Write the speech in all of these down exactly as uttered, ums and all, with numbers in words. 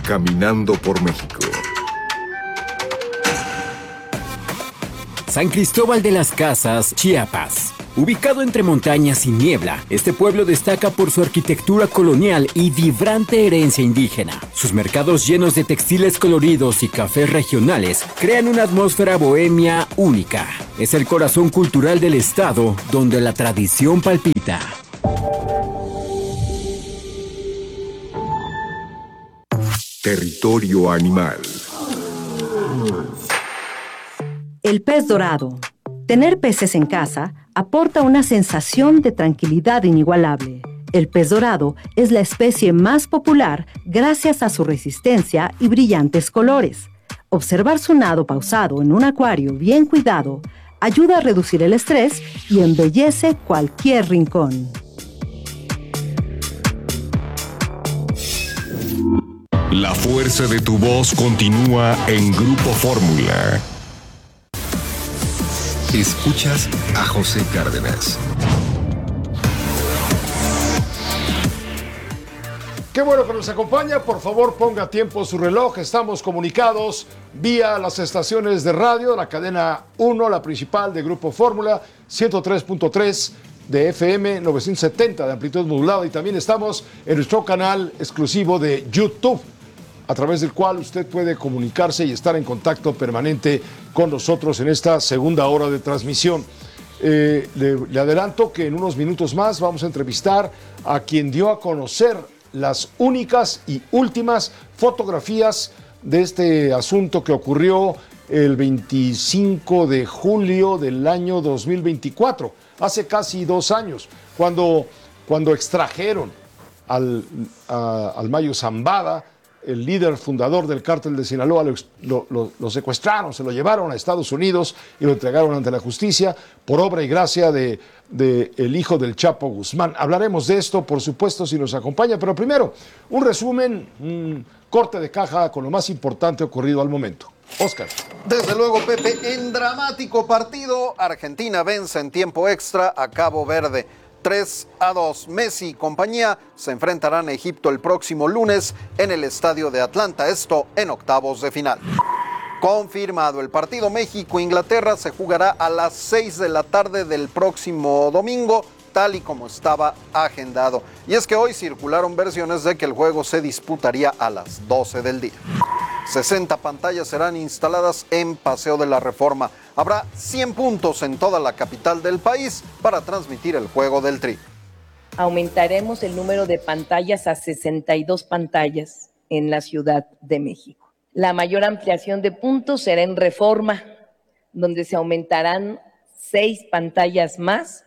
Caminando por México. San Cristóbal de las Casas, Chiapas. Ubicado entre montañas y niebla, este pueblo destaca por su arquitectura colonial y vibrante herencia indígena. Sus mercados llenos de textiles coloridos y cafés regionales crean una atmósfera bohemia única. Es el corazón cultural del estado, donde la tradición palpita. Territorio animal. El pez dorado. Tener peces en casa aporta una sensación de tranquilidad inigualable. El pez dorado es la especie más popular gracias a su resistencia y brillantes colores. Observar su nado pausado en un acuario bien cuidado ayuda a reducir el estrés y embellece cualquier rincón. La fuerza de tu voz continúa en Grupo Fórmula. Escuchas a José Cárdenas. Qué bueno que nos acompaña. Por favor, ponga a tiempo su reloj. Estamos comunicados vía las estaciones de radio, la cadena uno, la principal de Grupo Fórmula, ciento tres punto tres de F M, novecientos setenta de amplitud modulada, y también estamos en nuestro canal exclusivo de YouTube, a través del cual usted puede comunicarse y estar en contacto permanente con nosotros en esta segunda hora de transmisión. Eh, le, le adelanto que en unos minutos más vamos a entrevistar a quien dio a conocer las únicas y últimas fotografías de este asunto que ocurrió el veinticinco de julio del año dos mil veinticuatro, hace casi dos años, cuando, cuando extrajeron al, a, al Mayo Zambada, el líder fundador del cártel de Sinaloa. Lo, lo, lo, lo secuestraron, se lo llevaron a Estados Unidos y lo entregaron ante la justicia por obra y gracia de, de el hijo del Chapo Guzmán. Hablaremos de esto, por supuesto, si nos acompaña, pero primero, un resumen, un corte de caja con lo más importante ocurrido al momento. Oscar. Desde luego, Pepe, en dramático partido, Argentina vence en tiempo extra a Cabo Verde. tres a dos. Messi y compañía se enfrentarán a Egipto el próximo lunes en el estadio de Atlanta, esto en octavos de final. Confirmado, el partido México-Inglaterra se jugará a las seis de la tarde del próximo domingo, tal y como estaba agendado. Y es que hoy circularon versiones de que el juego se disputaría a las doce del día. sesenta pantallas serán instaladas en Paseo de la Reforma. Habrá cien puntos en toda la capital del país para transmitir el juego del Tri. Aumentaremos el número de pantallas a sesenta y dos pantallas en la Ciudad de México. La mayor ampliación de puntos será en Reforma, donde se aumentarán seis pantallas más,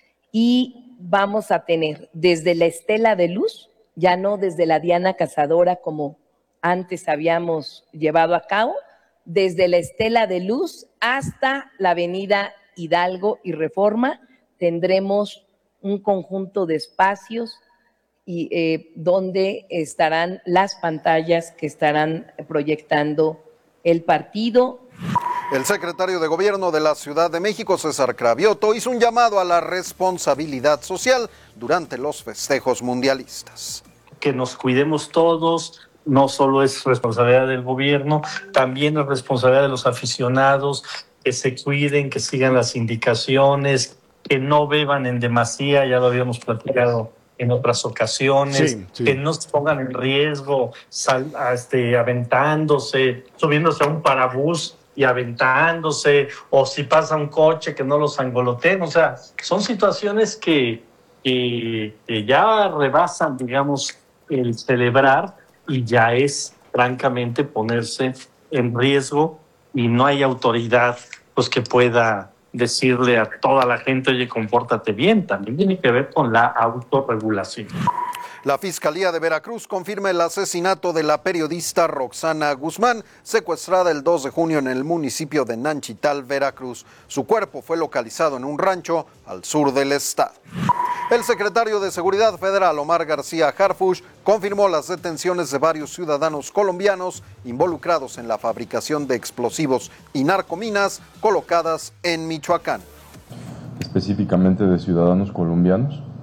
y vamos a tener desde la Estela de Luz, ya no desde la Diana Cazadora como antes habíamos llevado a cabo, desde la Estela de Luz hasta la Avenida Hidalgo y Reforma, tendremos un conjunto de espacios y, eh, donde estarán las pantallas que estarán proyectando el partido. El secretario de Gobierno de la Ciudad de México, César Cravioto, hizo un llamado a la responsabilidad social durante los festejos mundialistas. Que nos cuidemos todos. No solo es responsabilidad del gobierno, también es responsabilidad de los aficionados, que se cuiden, que sigan las indicaciones, que no beban en demasía, ya lo habíamos platicado en otras ocasiones, sí, sí. Que no se pongan en riesgo sal, este, aventándose, subiéndose a un parabús y aventándose, o si pasa un coche que no los angoloteen. O sea, son situaciones que, que, que ya rebasan, digamos, el celebrar, y ya es, francamente, ponerse en riesgo, y no hay autoridad pues que pueda decirle a toda la gente, oye, compórtate bien. También tiene que ver con la autorregulación. La Fiscalía de Veracruz confirma el asesinato de la periodista Roxana Guzmán, secuestrada el dos de junio en el municipio de Nanchital, Veracruz. Su cuerpo fue localizado en un rancho al sur del estado. El secretario de Seguridad Federal, Omar García Harfuch, confirmó las detenciones de varios ciudadanos colombianos involucrados en la fabricación de explosivos y narcominas colocadas en Michoacán. Específicamente de ciudadanos colombianos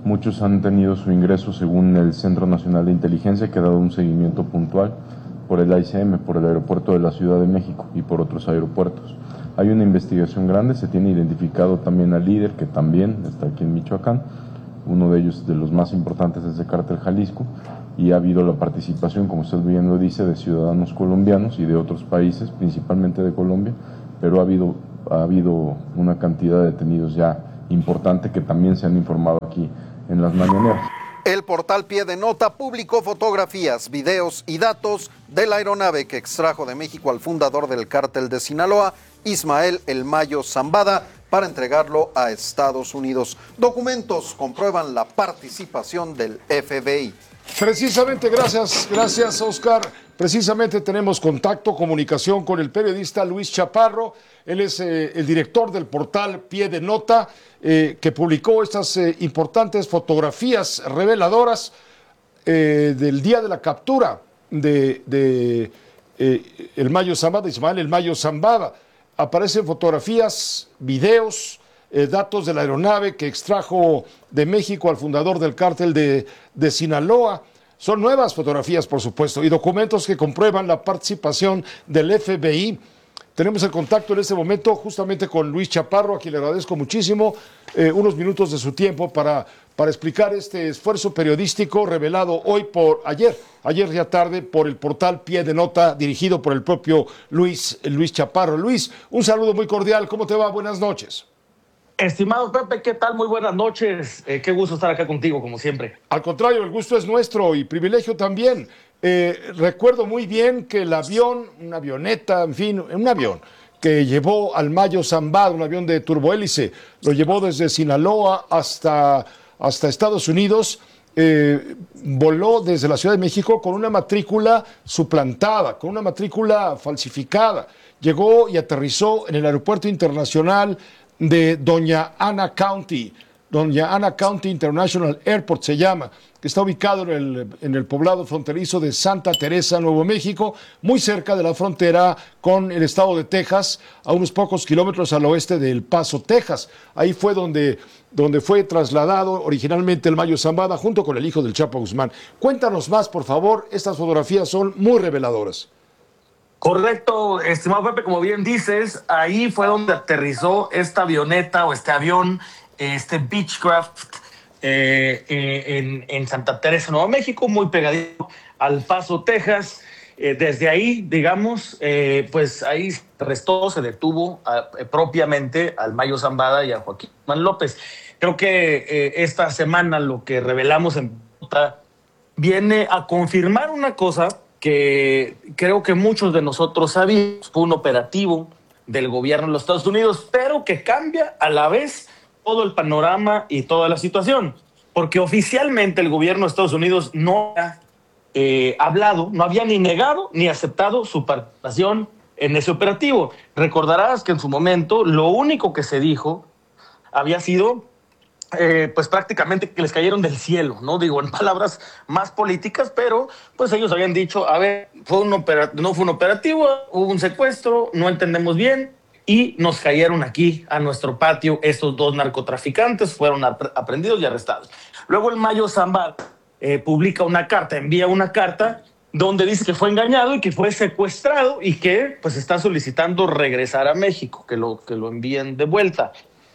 Muchos han tenido su ingreso según el Centro Nacional de Inteligencia, que ha dado un seguimiento puntual por el A I C M, por el aeropuerto de la Ciudad de México y por otros aeropuertos. Hay una investigación grande, se tiene identificado también al líder, que también está aquí en Michoacán, uno de ellos de los más importantes es el Cártel Jalisco, y ha habido la participación, como usted bien lo dice, de ciudadanos colombianos y de otros países, principalmente de Colombia, pero ha habido, ha habido una cantidad de detenidos ya importante que también se han informado aquí en las mañaneras. El portal Pie de Nota publicó fotografías, videos y datos de la aeronave que extrajo de México al fundador del cártel de Sinaloa, Ismael El Mayo Zambada, para entregarlo a Estados Unidos. Documentos comprueban la participación del F B I. Precisamente, gracias, gracias Oscar. Precisamente tenemos contacto, comunicación con el periodista Luis Chaparro. Él es eh, el director del portal Pie de Nota, eh, que publicó estas eh, importantes fotografías reveladoras eh, del día de la captura de, de eh, El Mayo Zambada, Ismael El Mayo Zambada. Aparecen fotografías, videos, eh, datos de la aeronave que extrajo de México al fundador del cártel de, de Sinaloa. Son nuevas fotografías, por supuesto, y documentos que comprueban la participación del F B I. Tenemos el contacto en este momento justamente con Luis Chaparro, a quien le agradezco muchísimo eh, unos minutos de su tiempo para, para explicar este esfuerzo periodístico revelado hoy por ayer, ayer ya tarde, por el portal Pie de Nota, dirigido por el propio Luis, Luis Chaparro. Luis, un saludo muy cordial, ¿cómo te va? Buenas noches. Estimado Pepe, ¿qué tal? Muy buenas noches. Eh, qué gusto estar acá contigo, como siempre. Al contrario, el gusto es nuestro y privilegio también. Eh, recuerdo muy bien que el avión, una avioneta, en fin, un avión que llevó al Mayo Zambada, un avión de turbohélice, lo llevó desde Sinaloa hasta, hasta Estados Unidos, eh, voló desde la Ciudad de México con una matrícula suplantada, con una matrícula falsificada. Llegó y aterrizó en el Aeropuerto Internacional de Doña Ana County, Doña Ana County International Airport se llama, que está ubicado en el, en el poblado fronterizo de Santa Teresa, Nuevo México, muy cerca de la frontera con el estado de Texas, a unos pocos kilómetros al oeste de El Paso, Texas. Ahí fue donde, donde fue trasladado originalmente el Mayo Zambada junto con el hijo del Chapo Guzmán. Cuéntanos más, por favor, estas fotografías son muy reveladoras. Correcto, estimado Pepe, como bien dices, ahí fue donde aterrizó esta avioneta o este avión, este Beechcraft, eh, eh, en, en Santa Teresa, Nuevo México, muy pegadito al Paso, Texas. Eh, desde ahí, digamos, eh, pues ahí se arrestó, se detuvo a, eh, propiamente al Mayo Zambada y a Joaquín Guzmán López. Creo que eh, esta semana lo que revelamos en Puta viene a confirmar una cosa que creo que muchos de nosotros sabíamos. Fue un operativo del gobierno de los Estados Unidos, pero que cambia a la vez todo el panorama y toda la situación, porque oficialmente el gobierno de Estados Unidos no ha eh, hablado, no había ni negado ni aceptado su participación en ese operativo. Recordarás que en su momento lo único que se dijo había sido Eh, pues prácticamente que les cayeron del cielo, ¿no? Digo, en palabras más políticas, pero pues ellos habían dicho, a ver, fue un opera- no fue un operativo, hubo un secuestro, no entendemos bien, y nos cayeron aquí a nuestro patio estos dos narcotraficantes, fueron ap- aprendidos y arrestados. Luego el Mayo Zambada eh, publica una carta, envía una carta donde dice que fue engañado y que fue secuestrado y que pues está solicitando regresar a México, que lo, que lo envíen de vuelta.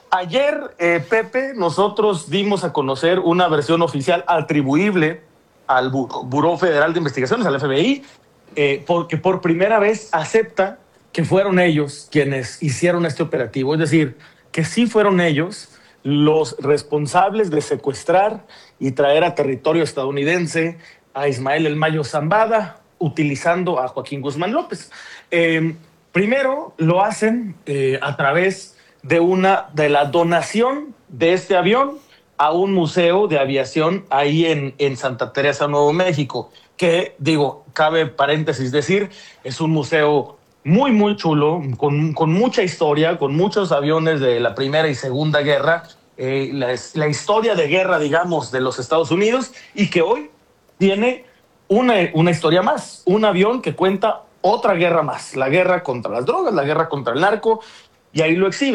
Ayer, eh, Pepe, nosotros dimos a conocer una versión oficial atribuible al Bu- Buró Federal de Investigaciones, al F B I, eh, porque por primera vez acepta que fueron ellos quienes hicieron este operativo. Es decir, que sí fueron ellos los responsables de secuestrar y traer a territorio estadounidense a Ismael El Mayo Zambada, utilizando a Joaquín Guzmán López. Eh, primero lo hacen eh, a través de una de la donación de este avión a un museo de aviación ahí en, en Santa Teresa, Nuevo México, que, digo, cabe paréntesis decir, es un museo muy, muy chulo, con, con mucha historia, con muchos aviones de la Primera y Segunda Guerra, eh, la, la historia de guerra, digamos, de los Estados Unidos, y que hoy tiene una, una historia más, un avión que cuenta otra guerra más, la guerra contra las drogas, la guerra contra el narco, y ahí lo exhiben.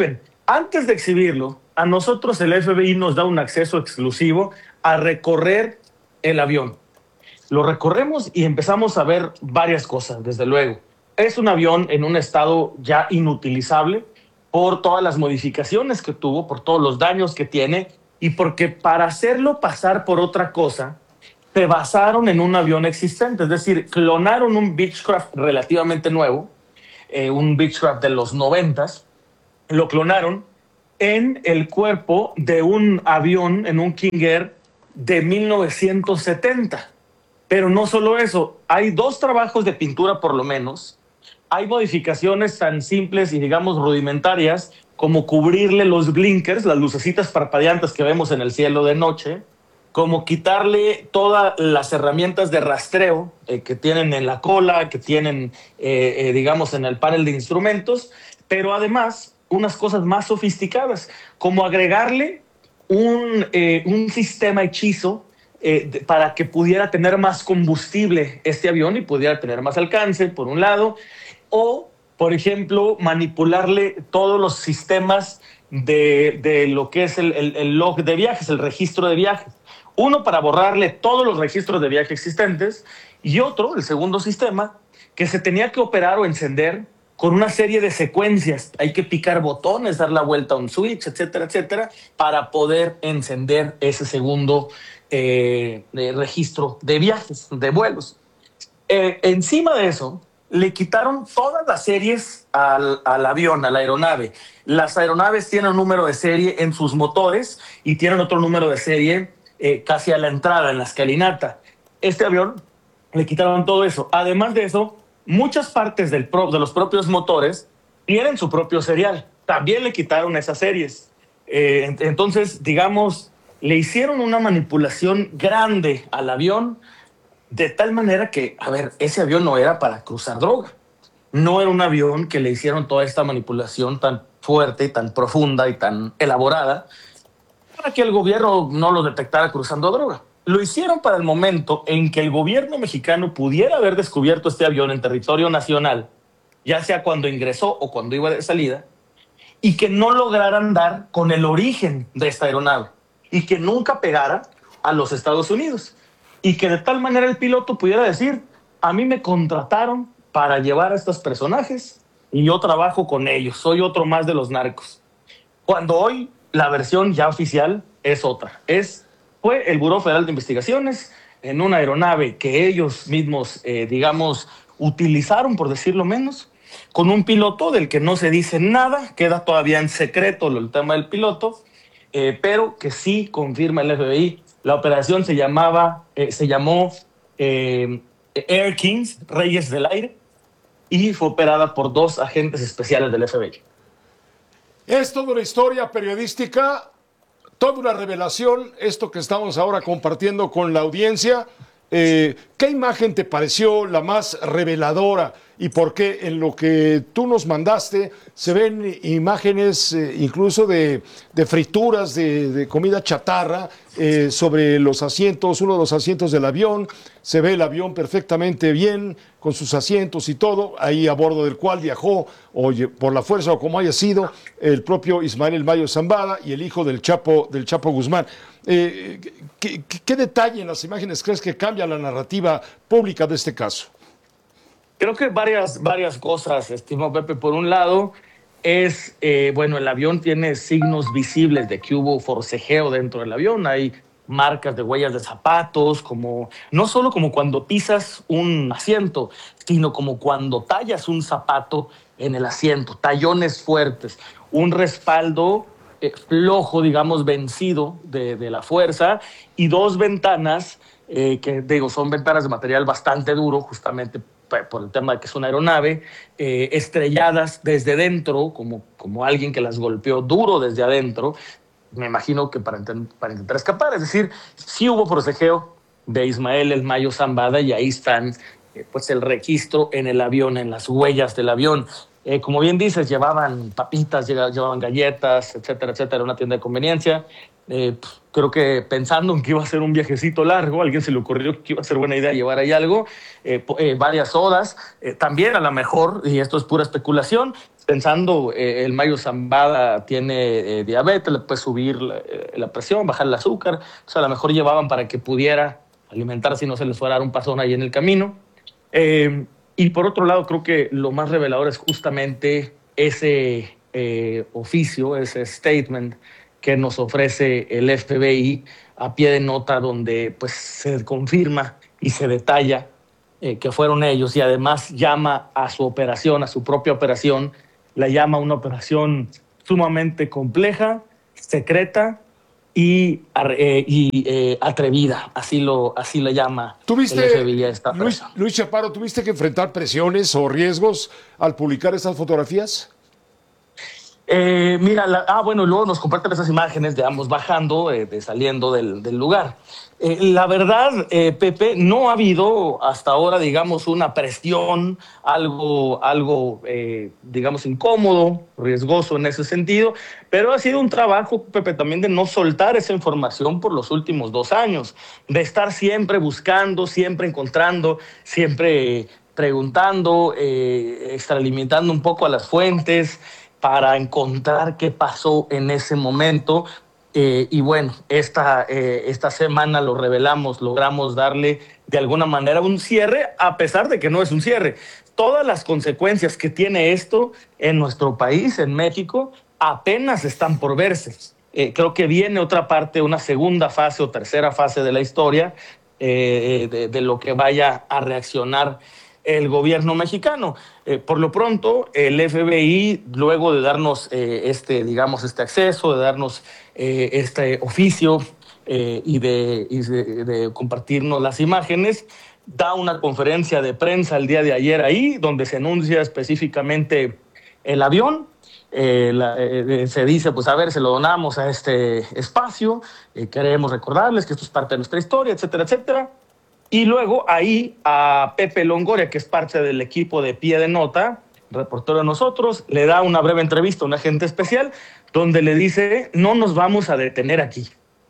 Antes de exhibirlo, a nosotros el F B I nos da un acceso exclusivo a recorrer el avión. Lo recorremos y empezamos a ver varias cosas, desde luego. Es un avión en un estado ya inutilizable por todas las modificaciones que tuvo, por todos los daños que tiene y porque para hacerlo pasar por otra cosa, se basaron en un avión existente. Es decir, clonaron un Beechcraft relativamente nuevo, eh, un Beechcraft de los noventas, lo clonaron en el cuerpo de un avión, en un King Air de mil novecientos setenta. Pero no solo eso, hay dos trabajos de pintura por lo menos. Hay modificaciones tan simples y digamos rudimentarias como cubrirle los blinkers, las lucecitas parpadeantes que vemos en el cielo de noche, como quitarle todas las herramientas de rastreo eh, que tienen en la cola, que tienen, eh, eh, digamos, en el panel de instrumentos, pero además unas cosas más sofisticadas, como agregarle un, eh, un sistema hechizo eh, de, para que pudiera tener más combustible este avión y pudiera tener más alcance, por un lado, o, por ejemplo, manipularle todos los sistemas de, de lo que es el, el, el log de viajes, el registro de viajes. Uno para borrarle todos los registros de viaje existentes y otro, el segundo sistema, que se tenía que operar o encender con una serie de secuencias. Hay que picar botones, dar la vuelta a un switch, etcétera, etcétera, para poder encender ese segundo eh, de registro de viajes, de vuelos. Eh, encima de eso, le quitaron todas las series al, al avión, a la aeronave. Las aeronaves tienen un número de serie en sus motores y tienen otro número de serie eh, casi a la entrada, en la escalinata. Este avión le quitaron todo eso. Además de eso, muchas partes del pro, de los propios motores tienen su propio serial. También le quitaron esas series. Eh, entonces, digamos, le hicieron una manipulación grande al avión de tal manera que, a ver, ese avión no era para cruzar droga. No era un avión que le hicieron toda esta manipulación tan fuerte, tan profunda y tan elaborada para que el gobierno no lo detectara cruzando droga. Lo hicieron para el momento en que el gobierno mexicano pudiera haber descubierto este avión en territorio nacional, ya sea cuando ingresó o cuando iba de salida, y que no lograran dar con el origen de esta aeronave y que nunca pegara a los Estados Unidos. Y que de tal manera el piloto pudiera decir, a mí me contrataron para llevar a estos personajes y yo trabajo con ellos, soy otro más de los narcos. Cuando hoy la versión ya oficial es otra. Es, fue el Buró Federal de Investigaciones en una aeronave que ellos mismos, eh, digamos, utilizaron, por decirlo menos, con un piloto del que no se dice nada, queda todavía en secreto el tema del piloto, eh, pero que sí confirma el F B I. La operación se llamaba, eh, se llamó eh, Air Kings, Reyes del Aire, y fue operada por dos agentes especiales del F B I. Es toda una historia periodística, toda una revelación, esto que estamos ahora compartiendo con la audiencia. Eh, ¿Qué imagen te pareció la más reveladora y por qué? En lo que tú nos mandaste se ven imágenes eh, incluso de, de frituras, de, de comida chatarra eh, sobre los asientos, uno de los asientos del avión. Se ve el avión perfectamente bien con sus asientos y todo, ahí a bordo del cual viajó o por la fuerza o como haya sido el propio Ismael El Mayo Zambada y el hijo del Chapo, del Chapo Guzmán. Eh, ¿qué, qué, ¿Qué detalle en las imágenes crees que cambia la narrativa pública de este caso? Creo que varias, varias cosas, estimado Pepe. Por un lado, es, eh, bueno, el avión tiene signos visibles de que hubo forcejeo dentro del avión. Hay marcas de huellas de zapatos, como no solo como cuando pisas un asiento, sino como cuando tallas un zapato en el asiento, tallones fuertes, un respaldo eh, flojo, digamos, vencido de, de la fuerza, y dos ventanas eh, que, digo, son ventanas de material bastante duro, justamente por el tema de que es una aeronave, eh, estrelladas desde dentro, como, como alguien que las golpeó duro desde adentro, me imagino que para, intent para intentar escapar. Es decir, sí hubo forcejeo de Ismael El Mayo Zambada y ahí están eh, pues el registro en el avión, en las huellas del avión. Eh, como bien dices, llevaban papitas, llevaban galletas, etcétera, etcétera, una tienda de conveniencia. Eh, pues, creo que pensando en que iba a ser un viajecito largo, a alguien se le ocurrió que iba a ser buena idea llevar ahí algo, eh, eh, varias sodas, eh, también a lo mejor, y esto es pura especulación, pensando eh, el Mayo Zambada tiene eh, diabetes, le puede subir la, eh, la presión, bajar el azúcar, o sea, a lo mejor llevaban para que pudiera alimentarse y no se les fuera a dar un pasón ahí en el camino. Eh, y por otro lado, creo que lo más revelador es justamente ese eh, oficio, ese statement que nos ofrece el F B I a pie de nota, donde pues se confirma y se detalla eh, que fueron ellos, y además llama a su operación, a su propia operación, la llama una operación sumamente compleja, secreta y, eh, y eh, atrevida, así lo, así lo llama ¿Tuviste, el F B I a esta Luis, Luis Chaparro, ¿tuviste que enfrentar presiones o riesgos al publicar esas fotografías? Eh, mira, la, ah, bueno, luego nos comparten esas imágenes de ambos bajando, eh, de saliendo del, del lugar. Eh, la verdad, eh, Pepe, no ha habido hasta ahora, digamos, una presión, algo, algo eh, digamos, incómodo, riesgoso en ese sentido, pero ha sido un trabajo, Pepe, también de no soltar esa información por los últimos dos años, de estar siempre buscando, siempre encontrando, siempre preguntando, eh, extralimitando un poco a las fuentes, para encontrar qué pasó en ese momento. Eh, y bueno, esta, eh, esta semana lo revelamos, logramos darle de alguna manera un cierre, a pesar de que no es un cierre. Todas las consecuencias que tiene esto en nuestro país, en México, apenas están por verse. Eh, creo que viene otra parte, una segunda fase o tercera fase de la historia, eh, de, de lo que vaya a reaccionar el gobierno mexicano. Eh, por lo pronto, el F B I, luego de darnos eh, este, digamos, este acceso, de darnos eh, este oficio eh, y, de, y de, de compartirnos las imágenes, da una conferencia de prensa el día de ayer ahí, donde se anuncia específicamente el avión. Eh, la, eh, se dice, pues a ver, se lo donamos a este espacio, eh, queremos recordarles que esto es parte de nuestra historia, etcétera, etcétera. Y luego ahí a Pepe Longoria, que es parte del equipo de Pie de Nota, reportero de nosotros, le da una breve entrevista a un agente especial donde le dice, no nos vamos a detener aquí,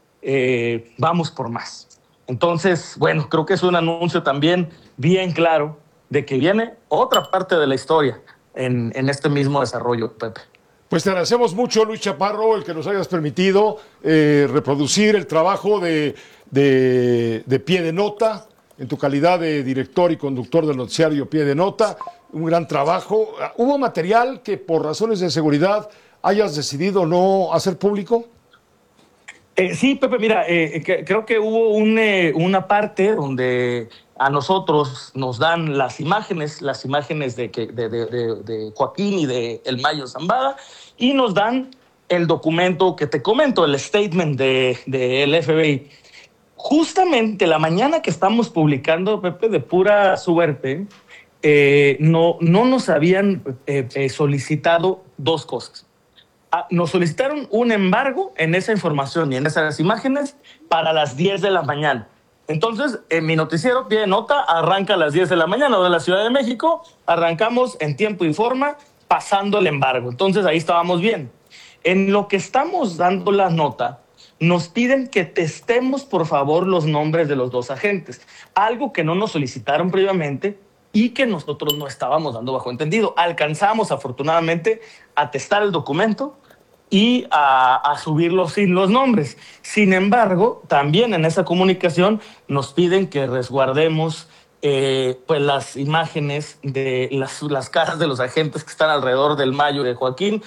eh, vamos por más. Entonces, bueno, creo que es un anuncio también bien claro de que viene otra parte de la historia en, en este mismo desarrollo, Pepe. Pues te agradecemos mucho, Luis Chaparro, el que nos hayas permitido eh, reproducir el trabajo de, de, de Pie de Nota, en tu calidad de director y conductor del noticiario Pie de Nota. Un gran trabajo. ¿Hubo material que por razones de seguridad hayas decidido no hacer público? Eh, sí, Pepe, mira, eh, que, creo que hubo un, eh, una parte donde a nosotros nos dan las imágenes, las imágenes de, de, de, de, de Joaquín y de El Mayo Zambada, y nos dan el documento que te comento, el statement del de, de F B I. Justamente la mañana que estamos publicando, Pepe, de pura suerte, eh, no, no nos habían eh, eh, solicitado dos cosas. Nos solicitaron un embargo en esa información y en esas imágenes para las diez de la mañana. Entonces, en mi noticiero, Pie de Nota, arranca a las diez de la mañana, de la Ciudad de México, arrancamos en tiempo y forma, pasando el embargo. Entonces, ahí estábamos bien. En lo que estamos dando la nota, nos piden que testemos, por favor, los nombres de los dos agentes, algo que no nos solicitaron previamente y que nosotros no estábamos dando bajo entendido. Alcanzamos, afortunadamente, a testar el documento y a, a subirlo sin los nombres. Sin embargo, también en esa comunicación nos piden que resguardemos eh, pues las imágenes de las, las caras de los agentes que están alrededor del Mayo y de Joaquín.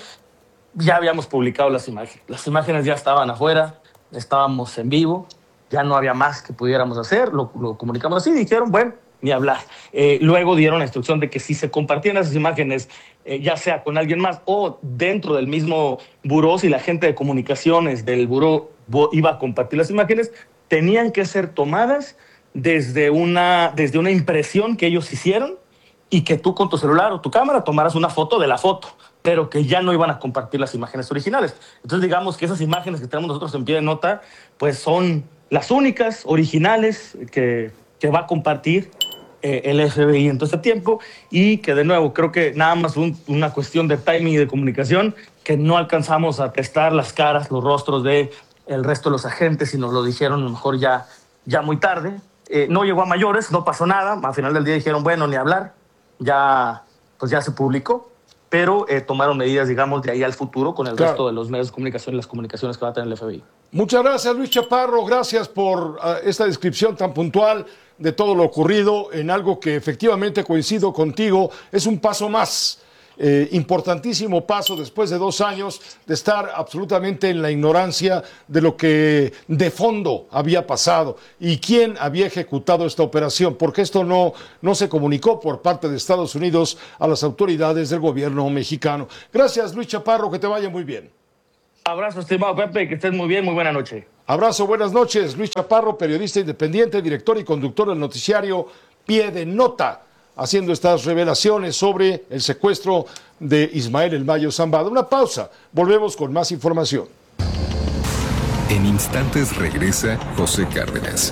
Ya habíamos publicado las imágenes. Las imágenes ya estaban afuera, estábamos en vivo, ya no había más que pudiéramos hacer, lo, lo comunicamos así, dijeron, bueno, ni hablar. Eh, luego dieron la instrucción de que si se compartían esas imágenes, eh, ya sea con alguien más o dentro del mismo buró, si la gente de comunicaciones del buró iba a compartir las imágenes, tenían que ser tomadas desde una, desde una impresión que ellos hicieron y que tú con tu celular o tu cámara tomaras una foto de la foto, pero que ya no iban a compartir las imágenes originales. Entonces digamos que esas imágenes que tenemos nosotros en Pie de Nota, pues son las únicas originales que, que va a compartir eh, el F B I en todo este tiempo, y que de nuevo creo que nada más un, una cuestión de timing y de comunicación, que no alcanzamos a testar las caras, los rostros de el resto de los agentes y nos lo dijeron a lo mejor ya, ya muy tarde. Eh, no llegó a mayores, no pasó nada. Al final del día dijeron, bueno, ni hablar. Ya, pues ya se publicó, pero eh, tomaron medidas, digamos, de ahí al futuro con el claro. resto de los medios de comunicación y las comunicaciones que va a tener el F B I. Muchas gracias, Luis Chaparro. Gracias por uh, esta descripción tan puntual de todo lo ocurrido en algo que efectivamente coincido contigo. Es un paso más. Eh, importantísimo paso después de dos años de estar absolutamente en la ignorancia de lo que de fondo había pasado y quién había ejecutado esta operación, porque esto no, no se comunicó por parte de Estados Unidos a las autoridades del gobierno mexicano. Gracias, Luis Chaparro, que te vaya muy bien. Abrazo, estimado Pepe, que estés muy bien, muy buena noche. Abrazo, buenas noches. Luis Chaparro, periodista independiente, director y conductor del noticiario Pie de Nota, haciendo estas revelaciones sobre el secuestro de Ismael El Mayo Zambada. Una pausa, volvemos con más información. En instantes regresa José Cárdenas.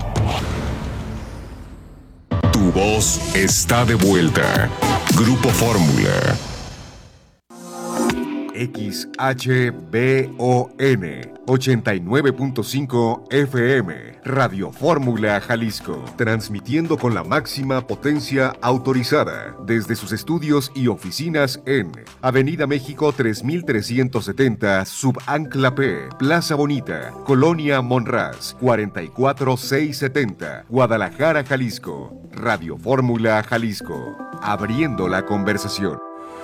Tu voz está de vuelta. Grupo Fórmula. X H B O N ochenta y nueve punto cinco F M, Radio Fórmula Jalisco, transmitiendo con la máxima potencia autorizada desde sus estudios y oficinas en Avenida México tres mil trescientos setenta, Subancla P, Plaza Bonita, Colonia Monraz, cuarenta y cuatro mil seiscientos setenta, Guadalajara, Jalisco. Radio Fórmula Jalisco, abriendo la conversación.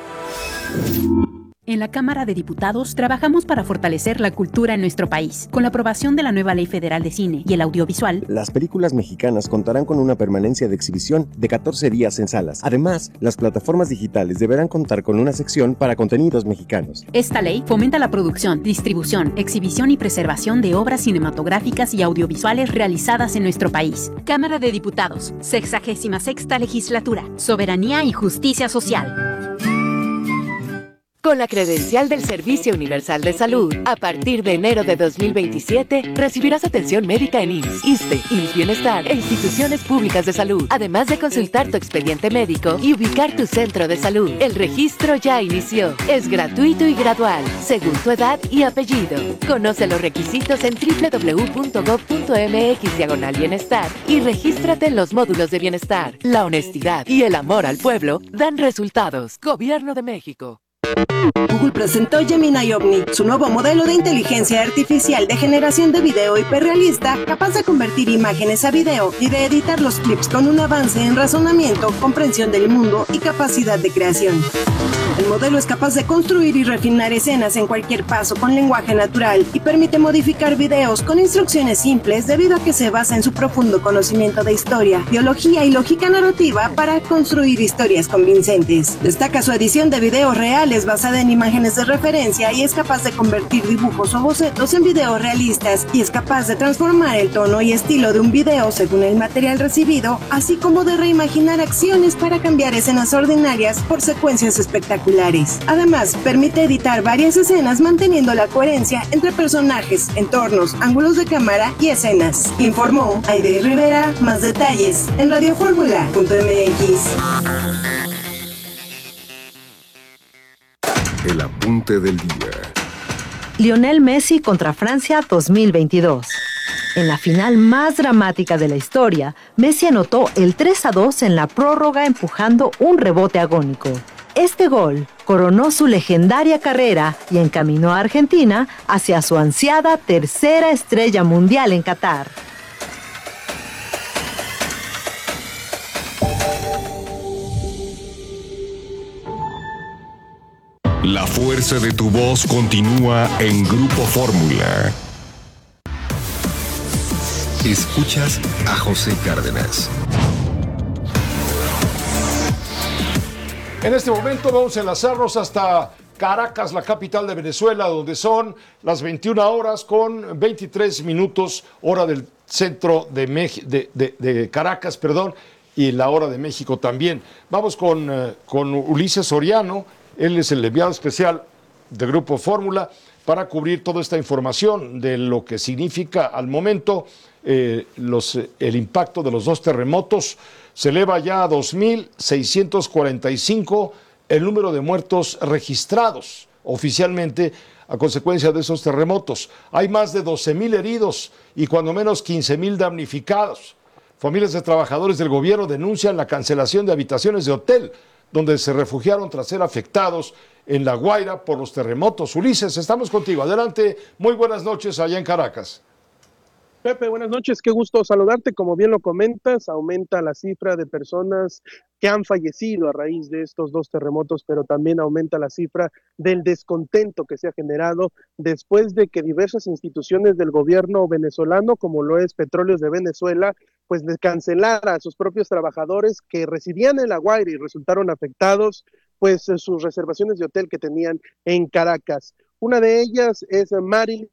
En la Cámara de Diputados trabajamos para fortalecer la cultura en nuestro país. Con la aprobación de la nueva Ley Federal de Cine y el Audiovisual, las películas mexicanas contarán con una permanencia de exhibición de catorce días en salas. Además, las plataformas digitales deberán contar con una sección para contenidos mexicanos. Esta ley fomenta la producción, distribución, exhibición y preservación de obras cinematográficas y audiovisuales realizadas en nuestro país. Cámara de Diputados, sexagésima sexta Legislatura, Soberanía y Justicia Social. Con la credencial del Servicio Universal de Salud, a partir de enero de dos mil veintisiete, recibirás atención médica en I M S S, ISSSTE, I M S S Bienestar e instituciones públicas de salud, además de consultar tu expediente médico y ubicar tu centro de salud. El registro ya inició. Es gratuito y gradual, según tu edad y apellido. Conoce los requisitos en doble u doble u doble u punto gob punto eme equis diagonal bienestar y regístrate en los módulos de bienestar. La honestidad y el amor al pueblo dan resultados. Gobierno de México. Google presentó Gemini Omni, su nuevo modelo de inteligencia artificial de generación de video hiperrealista, capaz de convertir imágenes a video y de editar los clips con un avance en razonamiento, comprensión del mundo y capacidad de creación. El modelo es capaz de construir y refinar escenas en cualquier paso con lenguaje natural y permite modificar videos con instrucciones simples debido a que se basa en su profundo conocimiento de historia, biología y lógica narrativa para construir historias convincentes. Destaca su edición de videos reales basada en imágenes de referencia y es capaz de convertir dibujos o bocetos en videos realistas y es capaz de transformar el tono y estilo de un video según el material recibido, así como de reimaginar acciones para cambiar escenas ordinarias por secuencias espectaculares. Además, permite editar varias escenas manteniendo la coherencia entre personajes, entornos, ángulos de cámara y escenas. Informó Aide Rivera. Más detalles en radio fórmula punto eme equis. El apunte del día. Lionel Messi contra Francia dos mil veintidós. En la final más dramática de la historia, Messi anotó el tres a dos en la prórroga empujando un rebote agónico. Este gol coronó su legendaria carrera y encaminó a Argentina hacia su ansiada tercera estrella mundial en Qatar. La fuerza de tu voz continúa en Grupo Fórmula. Escuchas a José Cárdenas. En este momento vamos a enlazarnos hasta Caracas, la capital de Venezuela, donde son las veintiuna horas con veintitrés minutos, hora del centro de, Mex- de, de, de Caracas, perdón, y la hora de México también. Vamos con, uh, con Ulises Soriano, él es el enviado especial de Grupo Fórmula para cubrir toda esta información de lo que significa al momento eh, los, el impacto de los dos terremotos. Se eleva ya a dos mil seiscientos cuarenta y cinco el número de muertos registrados. oficialmente a consecuencia de esos terremotos. Hay más de doce mil heridos y cuando menos quince mil damnificados. Familias de trabajadores del gobierno denuncian la cancelación de habitaciones de hotel donde se refugiaron tras ser afectados en La Guaira por los terremotos. Ulises, estamos contigo. Adelante. Muy buenas noches allá en Caracas. Pepe, buenas noches, qué gusto saludarte. Como bien lo comentas, aumenta la cifra de personas que han fallecido a raíz de estos dos terremotos, pero también aumenta la cifra del descontento que se ha generado después de que diversas instituciones del gobierno venezolano, como lo es Petróleos de Venezuela, pues cancelara a sus propios trabajadores que residían en La Guaira y resultaron afectados, pues sus reservaciones de hotel que tenían en Caracas. Una de ellas es Marilyn,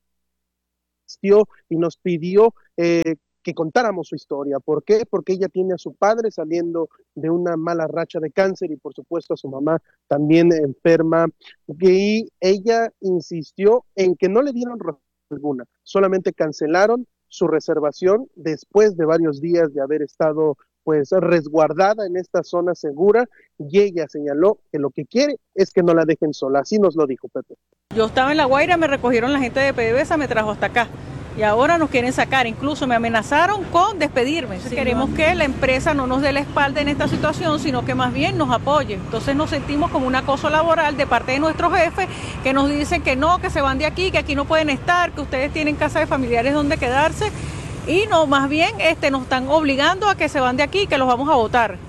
y nos pidió eh, que contáramos su historia. ¿Por qué? Porque ella tiene a su padre saliendo de una mala racha de cáncer y por supuesto a su mamá también enferma, y ella insistió en que no le dieron razón alguna, solamente cancelaron su reservación después de varios días de haber estado pues resguardada en esta zona segura, y ella señaló que lo que quiere es que no la dejen sola. Así nos lo dijo Pepe. Yo estaba en La Guaira, me recogieron la gente de PDVSA, me trajo hasta acá y ahora nos quieren sacar, incluso me amenazaron con despedirme. Sí, queremos no. que la empresa no nos dé la espalda en esta situación, sino que más bien nos apoye. Entonces nos sentimos como un acoso laboral de parte de nuestros jefes que nos dicen que no, que se van de aquí, que aquí no pueden estar, que ustedes tienen casa de familiares donde quedarse. Y no, más bien este, nos están obligando a que se van de aquí, que los vamos a votar.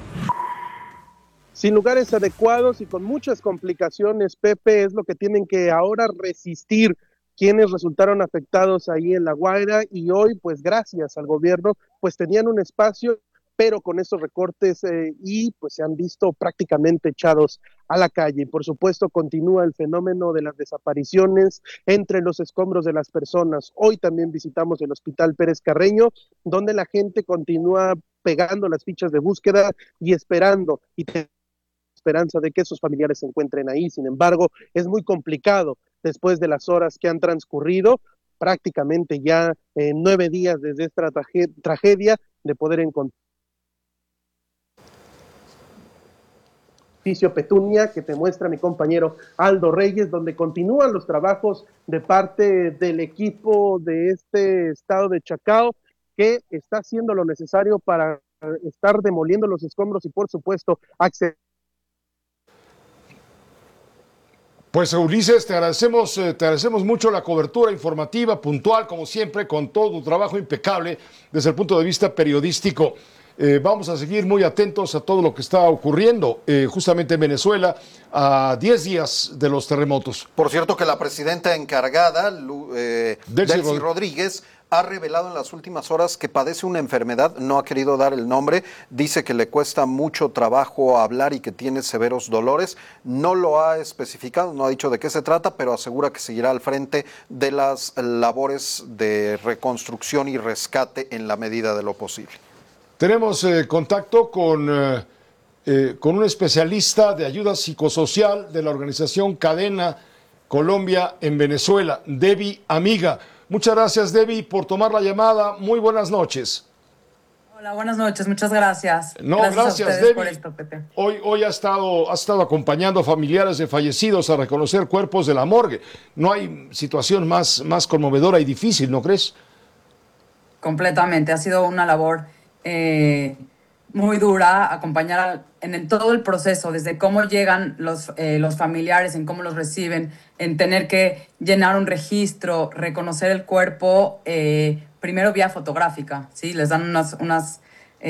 Sin lugares adecuados y con muchas complicaciones, Pepe, es lo que tienen que ahora resistir quienes resultaron afectados ahí en La Guaira, y hoy, pues gracias al gobierno, pues tenían un espacio, pero con estos recortes eh, y pues se han visto prácticamente echados a la calle. Y por supuesto continúa el fenómeno de las desapariciones entre los escombros de las personas. Hoy también visitamos el Hospital Pérez Carreño, donde la gente continúa pegando las fichas de búsqueda y esperando, y te esperanza de que sus familiares se encuentren ahí. Sin embargo, es muy complicado después de las horas que han transcurrido, prácticamente ya eh, nueve días desde esta trage- tragedia, de poder encontrar Petunia, que te muestra mi compañero Aldo Reyes, donde continúan los trabajos de parte del equipo de este estado de Chacao, que está haciendo lo necesario para estar demoliendo los escombros y por supuesto acceder. Pues Ulises, te agradecemos, te agradecemos mucho la cobertura informativa, puntual, como siempre, con todo tu trabajo impecable desde el punto de vista periodístico. Eh, vamos a seguir muy atentos a todo lo que está ocurriendo eh, justamente en Venezuela a diez días de los terremotos. Por cierto que la presidenta encargada, eh, Delcy, Delcy Rodríguez, ha revelado en las últimas horas que padece una enfermedad, no ha querido dar el nombre, dice que le cuesta mucho trabajo hablar y que tiene severos dolores, no lo ha especificado, no ha dicho de qué se trata, pero asegura que seguirá al frente de las labores de reconstrucción y rescate en la medida de lo posible. Tenemos eh, contacto con, eh, eh, con un especialista de ayuda psicosocial de la organización Cadena Colombia en Venezuela, Debbie Amiga. Muchas gracias, Debbie, por tomar la llamada. Muy buenas noches. Hola, buenas noches, muchas gracias. No, gracias, gracias, a Debbie. por esto, Pepe. Hoy, hoy ha estado, ha estado acompañando a familiares de fallecidos a reconocer cuerpos de la morgue. No hay situación más, más conmovedora y difícil, ¿no crees? Completamente, ha sido una labor eh, muy dura, acompañar al, en, en todo el proceso, desde cómo llegan los, eh, los familiares, en cómo los reciben, en tener que llenar un registro, reconocer el cuerpo, eh, primero vía fotográfica, ¿sí? Les dan unas, unas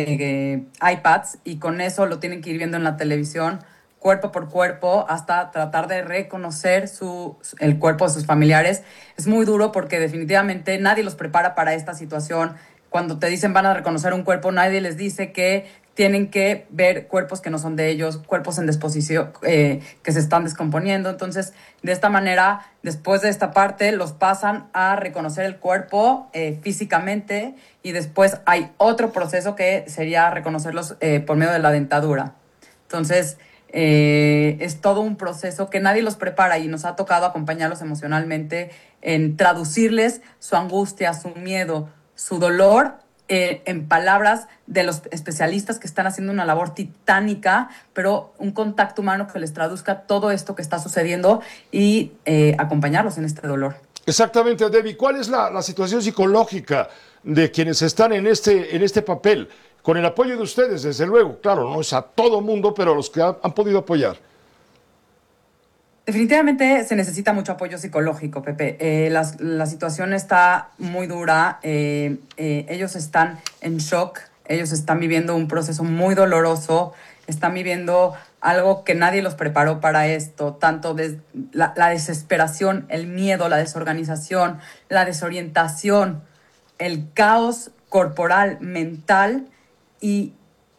eh, iPads y con eso lo tienen que ir viendo en la televisión, cuerpo por cuerpo, hasta tratar de reconocer su, el cuerpo de sus familiares. Es muy duro porque definitivamente nadie los prepara para esta situación. Cuando te dicen van a reconocer un cuerpo, nadie les dice que tienen que ver cuerpos que no son de ellos, cuerpos en disposición, eh, que se están descomponiendo. Entonces, de esta manera, después de esta parte, los pasan a reconocer el cuerpo eh, físicamente y después hay otro proceso que sería reconocerlos eh, por medio de la dentadura. Entonces, eh, es todo un proceso que nadie los prepara y nos ha tocado acompañarlos emocionalmente en traducirles su angustia, su miedo, su dolor eh, en palabras de los especialistas que están haciendo una labor titánica, pero un contacto humano que les traduzca todo esto que está sucediendo y eh, acompañarlos en este dolor. Exactamente, Debbie. ¿Cuál es la, la situación psicológica de quienes están en este, en este papel? Con el apoyo de ustedes, desde luego. Claro, no es a todo mundo, pero a los que han, han podido apoyar. Definitivamente se necesita mucho apoyo psicológico, Pepe. Eh, la, la situación está muy dura. Eh, eh, ellos están en shock. Ellos están viviendo un proceso muy doloroso. Están viviendo algo que nadie los preparó para esto. Tanto de la, la desesperación, el miedo, la desorganización, la desorientación, el caos corporal, mental y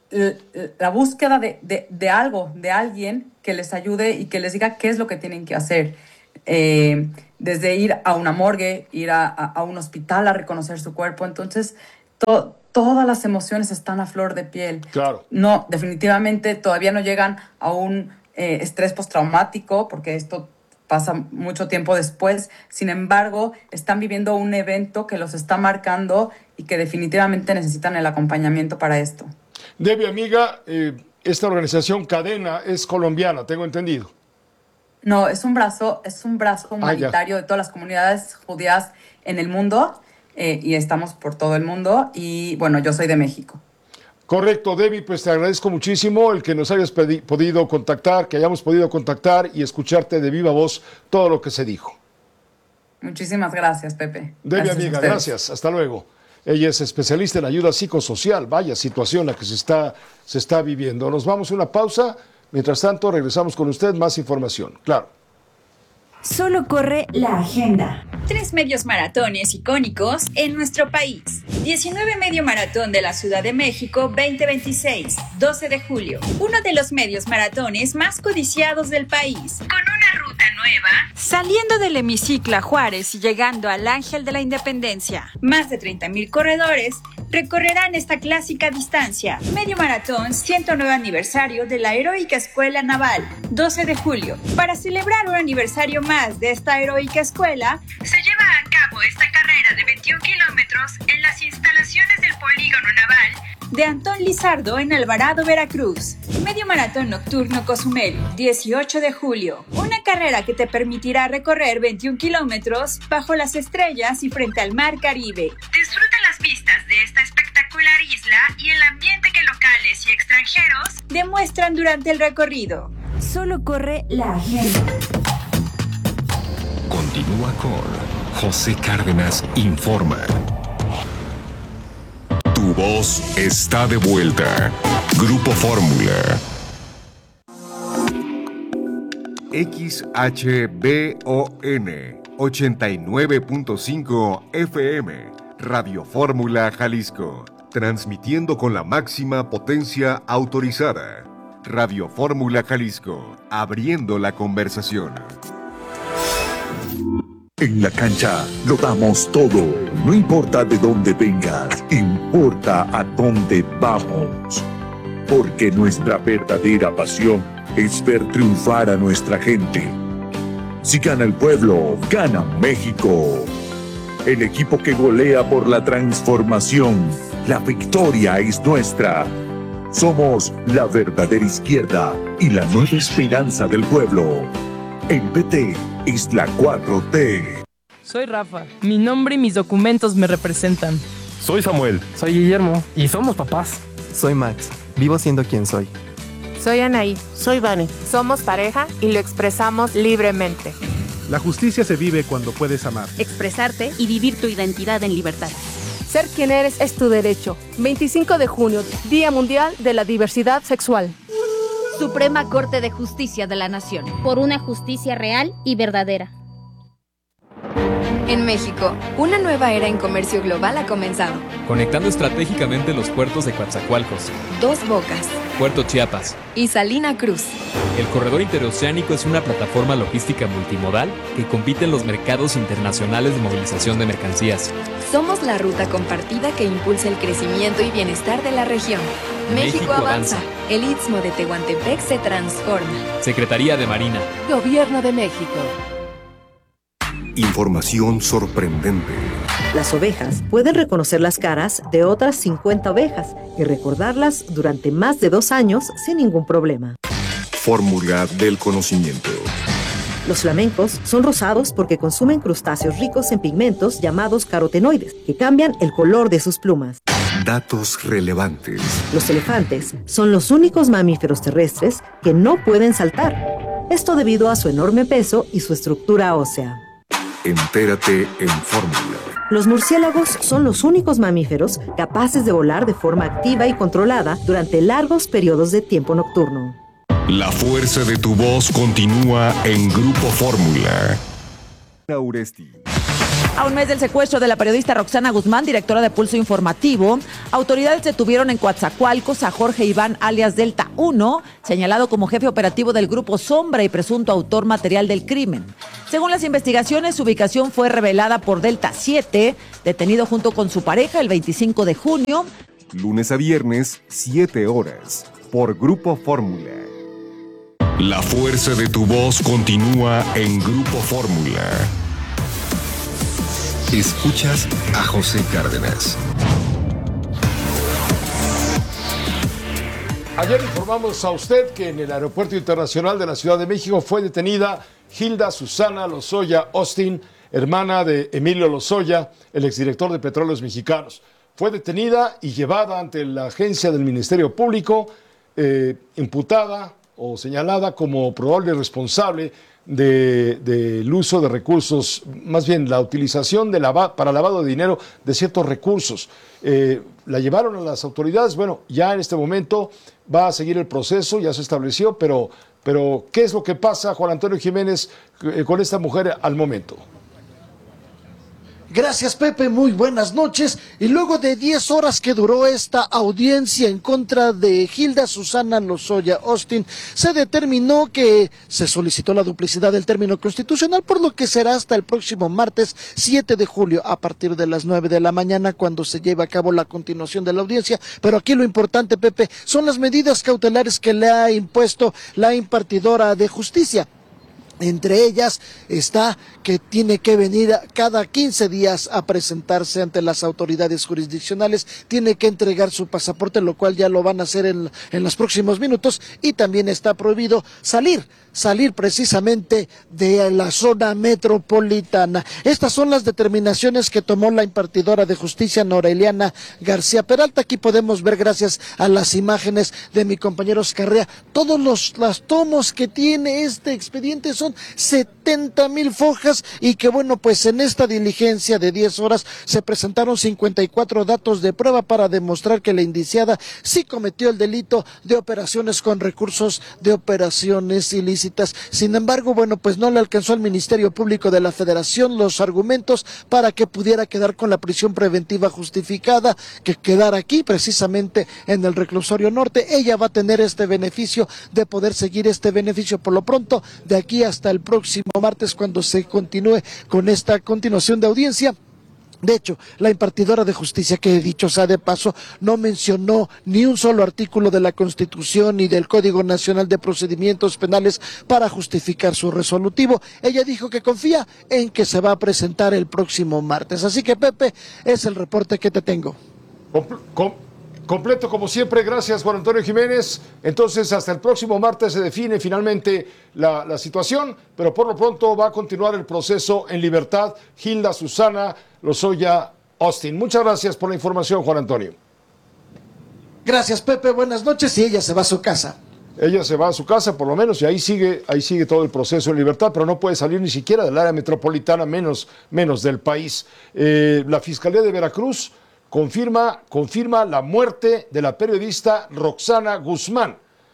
la búsqueda de, de, de algo, de alguien que les ayude y que les diga qué es lo que tienen que hacer. Eh, desde ir a una morgue, ir a, a, a un hospital a reconocer su cuerpo. Entonces, to, todas las emociones están a flor de piel. Claro. No, definitivamente todavía no llegan a un eh, estrés postraumático, porque esto pasa mucho tiempo después. Sin embargo, están viviendo un evento que los está marcando y que definitivamente necesitan el acompañamiento para esto. Debbie, amiga, eh, esta organización Cadena es colombiana, tengo entendido. No, es un brazo, es un brazo humanitario ah, de todas las comunidades judías en el mundo eh, y estamos por todo el mundo y bueno, yo soy de México. Correcto, Debbie, pues te agradezco muchísimo el que nos hayas podido contactar, que hayamos podido contactar y escucharte de viva voz todo lo que se dijo. Muchísimas gracias, Pepe. Debbie, gracias amiga, gracias. Hasta luego. Ella es especialista en ayuda psicosocial. Vaya situación la que se está, se está viviendo. Nos vamos a una pausa. Mientras tanto, regresamos con usted. Más información. Claro. Solo corre la agenda. Tres medios maratones icónicos en nuestro país. diecinueve Medio Maratón de la Ciudad de México veinte veintiséis, doce de julio. Uno de los medios maratones más codiciados del país. Con una ruta nueva. Saliendo del hemiciclo a Juárez y llegando al Ángel de la Independencia. Más de treinta mil corredores recorrerán esta clásica distancia. Medio Maratón ciento nueve aniversario de la Heroica Escuela Naval. doce de julio. Para celebrar un aniversario más de esta heroica escuela, se lleva a cabo esta carrera de veintiún kilómetros en las instalaciones del Polígono Naval de Antón Lizardo en Alvarado, Veracruz. Medio Maratón Nocturno Cozumel, dieciocho de julio. Una carrera que te permitirá recorrer veintiún kilómetros bajo las estrellas y frente al mar Caribe. Disfruta las vistas de esta espectacular isla y el ambiente que locales y extranjeros demuestran durante el recorrido. Solo corre la agenda. Continúa con José Cárdenas Informa. Tu voz está de vuelta. Grupo Fórmula. X H B O N ochenta y nueve punto cinco F M, Radio Fórmula Jalisco, transmitiendo con la máxima potencia autorizada. Radio Fórmula Jalisco, abriendo la conversación. En la cancha lo damos todo, no importa de dónde vengas, importa a dónde vamos. Porque nuestra verdadera pasión es ver triunfar a nuestra gente. Si gana el pueblo, gana México. El equipo que golea por la transformación, la victoria es nuestra. Somos la verdadera izquierda y la nueva esperanza del pueblo. El P T es la cuatro T. Soy Rafa. Mi nombre y mis documentos me representan. Soy Samuel. Soy Guillermo. Y somos papás. Soy Max. Vivo siendo quien soy. Soy Anaí. Soy Vane. Somos pareja y lo expresamos libremente. La justicia se vive cuando puedes amar. Expresarte y vivir tu identidad en libertad. Ser quien eres es tu derecho. veinticinco de junio, Día Mundial de la Diversidad Sexual. Suprema Corte de Justicia de la Nación. Por una justicia real y verdadera. En México, una nueva era en comercio global ha comenzado. Conectando estratégicamente los puertos de Coatzacoalcos, Dos Bocas, Puerto Chiapas y Salina Cruz. El corredor interoceánico es una plataforma logística multimodal que compite en los mercados internacionales de movilización de mercancías. Somos la ruta compartida que impulsa el crecimiento y bienestar de la región. México, México avanza. avanza. El Istmo de Tehuantepec se transforma. Secretaría de Marina. Gobierno de México. Información sorprendente, Las ovejas pueden reconocer las caras de otras cincuenta ovejas y recordarlas durante más de dos años sin ningún problema. Fórmula del conocimiento. Los flamencos son rosados porque consumen crustáceos ricos en pigmentos llamados carotenoides, que cambian el color de sus plumas. Datos relevantes. Los elefantes son los únicos mamíferos terrestres que no pueden saltar. Esto debido a su enorme peso y su estructura ósea. Entérate en Fórmula. Los murciélagos son los únicos mamíferos capaces de volar de forma activa y controlada durante largos periodos de tiempo nocturno. La fuerza de tu voz continúa en Grupo Fórmula. Uresti. A un mes del secuestro de la periodista Roxana Guzmán, directora de Pulso Informativo, autoridades detuvieron en Coatzacoalcos a Jorge Iván alias Delta uno, señalado como jefe operativo del Grupo Sombra y presunto autor material del crimen. Según las investigaciones, su ubicación fue revelada por Delta siete, detenido junto con su pareja el veinticinco de junio. Lunes a viernes, siete horas, por Grupo Fórmula. La fuerza de tu voz continúa en Grupo Fórmula. Escuchas a José Cárdenas. Ayer informamos a usted que en el Aeropuerto Internacional de la Ciudad de México fue detenida Hilda Susana Lozoya Austin, hermana de Emilio Lozoya, el exdirector de Petróleos Mexicanos. Fue detenida y llevada ante la agencia del Ministerio Público, eh, imputada o señalada como probable responsable del de, de uso de recursos, más bien la utilización de lava, para lavado de dinero de ciertos recursos. Eh, la llevaron a las autoridades, bueno, ya en este momento va a seguir el proceso, ya se estableció, pero, pero ¿qué es lo que pasa, Juan Antonio Jiménez, eh, con esta mujer al momento? Gracias, Pepe, muy buenas noches. Y luego de diez horas que duró esta audiencia en contra de Hilda Susana Lozoya Austin, se determinó que se solicitó la duplicidad del término constitucional, por lo que será hasta el próximo martes siete de julio a partir de las nueve de la mañana cuando se lleve a cabo la continuación de la audiencia. Pero aquí lo importante, Pepe, son las medidas cautelares que le ha impuesto la impartidora de justicia. Entre ellas está que tiene que venir cada quince días a presentarse ante las autoridades jurisdiccionales, tiene que entregar su pasaporte, lo cual ya lo van a hacer en, en los próximos minutos, y también está prohibido salir, salir precisamente de la zona metropolitana. Estas son las determinaciones que tomó la impartidora de justicia, Noreliana García Peralta. Aquí podemos ver, gracias a las imágenes de mi compañero Oscarrea, todos los las tomos que tiene este expediente. Son setenta mil fojas y que bueno, pues en esta diligencia de diez horas se presentaron cincuenta y cuatro datos de prueba para demostrar que la indiciada sí cometió el delito de operaciones con recursos, de operaciones ilícitas. Sin embargo, bueno, pues no le alcanzó al Ministerio Público de la Federación los argumentos para que pudiera quedar con la prisión preventiva justificada, que quedara aquí precisamente en el reclusorio norte. Ella va a tener este beneficio de poder seguir este beneficio por lo pronto de aquí hasta hasta el próximo martes, cuando se continúe con esta continuación de audiencia. De hecho, la impartidora de justicia, que dicho sea de paso, no mencionó ni un solo artículo de la Constitución ni del Código Nacional de Procedimientos Penales para justificar su resolutivo. Ella dijo que confía en que se va a presentar el próximo martes. Así que, Pepe, es el reporte que te tengo. Com com Completo como siempre, gracias Juan Antonio Jiménez. Entonces hasta el próximo martes se define finalmente la, la situación, pero por lo pronto va a continuar el proceso en libertad Hilda Susana Lozoya Austin. Muchas gracias por la información, Juan Antonio. Gracias, Pepe, buenas noches, y ella se va a su casa. Ella se va a su casa por lo menos y ahí sigue, ahí sigue todo el proceso en libertad, pero no puede salir ni siquiera del área metropolitana, menos, menos del país. Eh, la Fiscalía de Veracruz Confirma, confirma la muerte de la periodista Roxana Guzmán.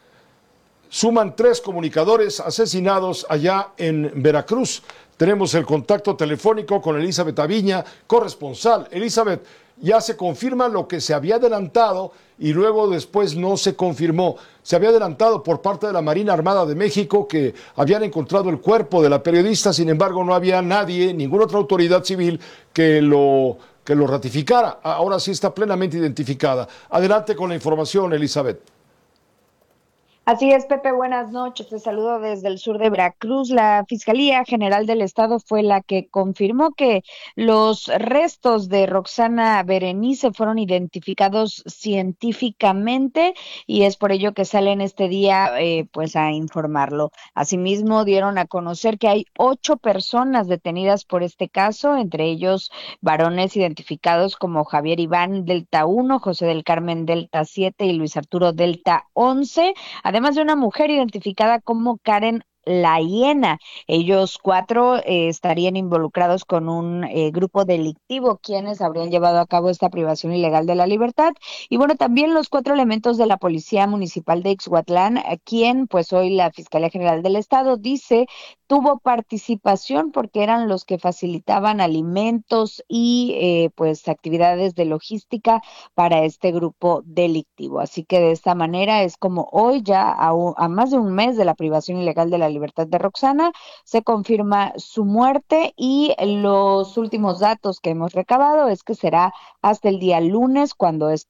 Suman tres comunicadores asesinados allá en Veracruz. Tenemos el contacto telefónico con Elizabeth Aviña, corresponsal. Elizabeth, ya se confirma lo que se había adelantado y luego después no se confirmó. Se había adelantado por parte de la Marina Armada de México que habían encontrado el cuerpo de la periodista, sin embargo no había nadie, ninguna otra autoridad civil que lo... que lo ratificara. Ahora sí está plenamente identificada. Adelante con la información, Elizabeth. Así es, Pepe, buenas noches. Te saludo desde el sur de Veracruz. La Fiscalía General del Estado fue la que confirmó que los restos de Roxana Berenice fueron identificados científicamente y es por ello que salen este día eh, pues a informarlo. Asimismo, dieron a conocer que hay ocho personas detenidas por este caso, entre ellos varones identificados como Javier Iván Delta uno, José del Carmen Delta siete y Luis Arturo Delta once. Además de una mujer identificada como Karen La Hiena. Ellos cuatro eh, estarían involucrados con un eh, grupo delictivo, quienes habrían llevado a cabo esta privación ilegal de la libertad. Y bueno, también los cuatro elementos de la Policía Municipal de Ixhuatlán, a quien pues hoy la Fiscalía General del Estado dice tuvo participación porque eran los que facilitaban alimentos y eh, pues actividades de logística para este grupo delictivo. Así que de esta manera es como hoy, ya a, un, a más de un mes de la privación ilegal de la libertad de Roxana, se confirma su muerte y los últimos datos que hemos recabado es que será hasta el día lunes cuando esto